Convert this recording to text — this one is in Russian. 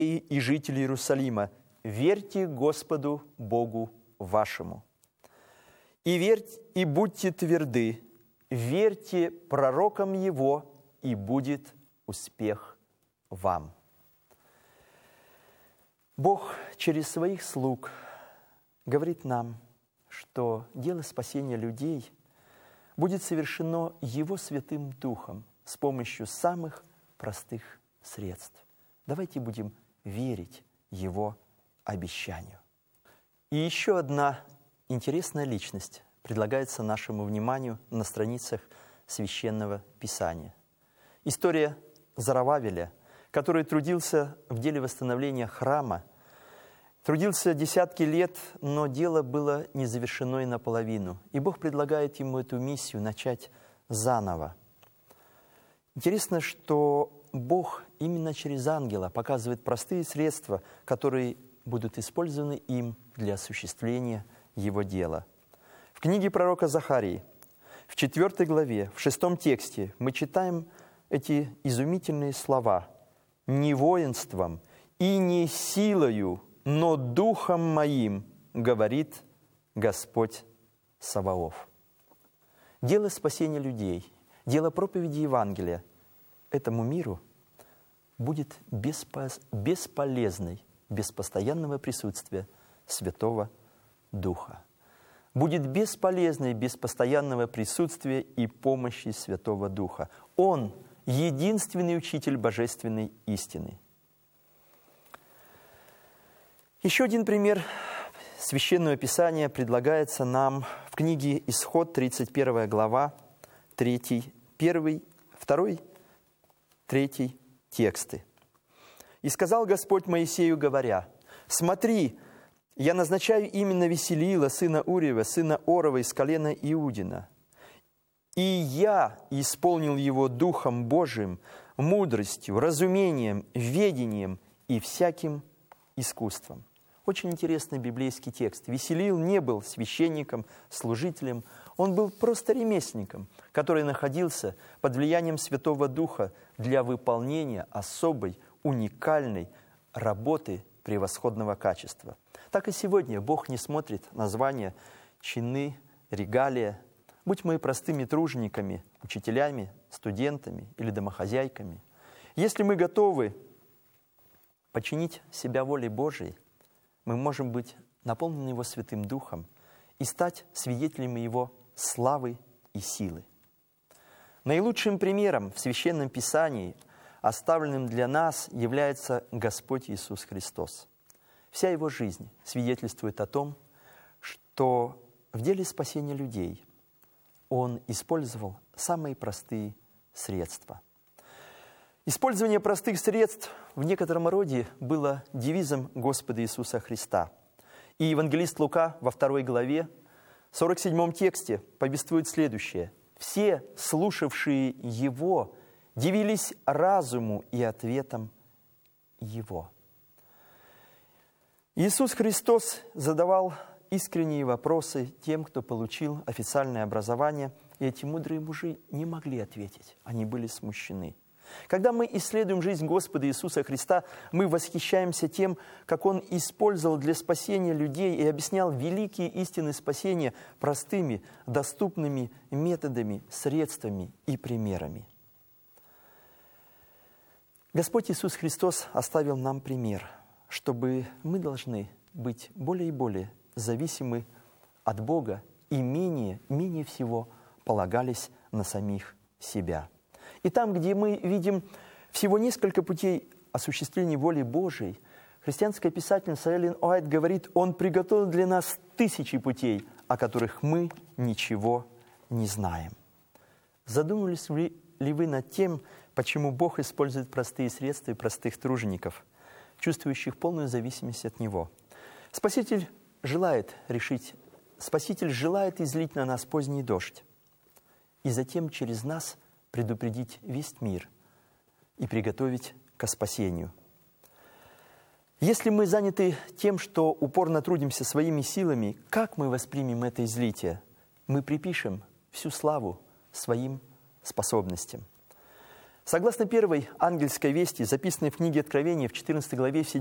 и жители Иерусалима, верьте Господу Богу вашему. И будьте тверды, верьте пророкам Его, и будет успех вам». Бог через своих слуг говорит нам, что дело спасения людей будет совершено Его Святым Духом с помощью самых простых средств. Давайте будем верить Его обещанию. И еще одна интересная личность предлагается нашему вниманию на страницах Священного Писания. История Зоровавеля, который трудился в деле восстановления храма, трудился десятки лет, но дело было не завершено и наполовину. И Бог предлагает ему эту миссию начать заново. Интересно, что Бог именно через ангела показывает простые средства, которые будут изользованы им для осуществления его дела. В книге пророка Захарии, в 4 главе, в 6 тексте мы читаем эти изумительные слова: «Не воинством и не силою, но духом моим, говорит Господь Саваоф». Дело спасения людей, дело проповеди Евангелия этому миру будет бесполезной без постоянного присутствия Святого Духа. Будет бесполезной без постоянного присутствия и помощи Святого Духа. Он – единственный учитель божественной истины. Еще один пример Священного Писания предлагается нам в книге Исход, 31 глава, 1, 2, 3 тексты. «И сказал Господь Моисею, говоря: смотри, я назначаю именно Веселиила, сына Уриева, сына Орова из колена Иудина. И я исполнил его Духом Божиим, мудростью, разумением, ведением и всяким искусством». Очень интересный библейский текст. Веселиил не был священником, служителем. Он был просто ремесленником, который находился под влиянием Святого Духа для выполнения особой, уникальной работы превосходного качества. Так и сегодня Бог не смотрит на звания, чины, регалия. Будь мы простыми тружениками, учителями, студентами или домохозяйками. Если мы готовы подчинить себя воле Божией, мы можем быть наполнены Его Святым Духом и стать свидетелями Его славы и силы. Наилучшим примером в Священном Писании, оставленным для нас, является Господь Иисус Христос. Вся Его жизнь свидетельствует о том, что в деле спасения людей Он использовал самые простые средства. Использование простых средств в некотором роде было девизом Господа Иисуса Христа. И евангелист Лука во 2 главе, 47 тексте повествует следующее: «Все, слушавшие Его, дивились разуму и ответам Его». Иисус Христос задавал искренние вопросы тем, кто получил официальное образование, и эти мудрые мужи не могли ответить, они были смущены. Когда мы исследуем жизнь Господа Иисуса Христа, мы восхищаемся тем, как Он использовал для спасения людей и объяснял великие истины спасения простыми, доступными методами, средствами и примерами. Господь Иисус Христос оставил нам пример, чтобы мы должны быть более и более зависимы от Бога и менее всего полагались на самих себя. И там, где мы видим всего несколько путей осуществления воли Божией, христианская писательница Эллен Уайт говорит: Он приготовил для нас тысячи путей, о которых мы ничего не знаем. Задумывались ли вы над тем, почему Бог использует простые средства и простых тружеников, чувствующих полную зависимость от Него? Спаситель желает излить на нас поздний дождь, и затем через нас предупредить весь мир и приготовить ко спасению. Если мы заняты тем, что упорно трудимся своими силами, как мы воспримем это излитие? Мы припишем всю славу своим способностям. Согласно первой ангельской вести, записанной в книге Откровения в 14 главе, в 7